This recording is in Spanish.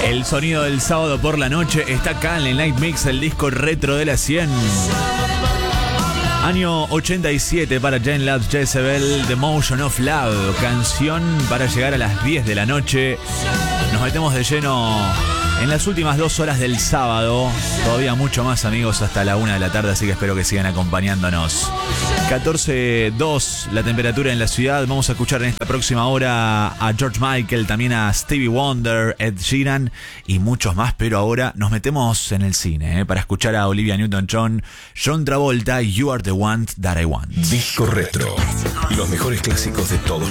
El sonido del sábado por la noche está acá en el Night Mix, el disco retro de la 100. Año 87 para Jane Labs Jezebel, The Motion of Love, canción para llegar a las 10 de la noche. Nos metemos de lleno en las últimas 2 horas del sábado. Todavía mucho más, amigos, hasta la 1 de la tarde, así que espero que sigan acompañándonos. 14.2 la temperatura en la ciudad. Vamos a escuchar en esta próxima hora a George Michael, también a Stevie Wonder, Ed Sheeran y muchos más. Pero ahora nos metemos en el cine, para escuchar a Olivia Newton-John, John Travolta, You Are the One That I Want. Disco retro. Los mejores clásicos de todos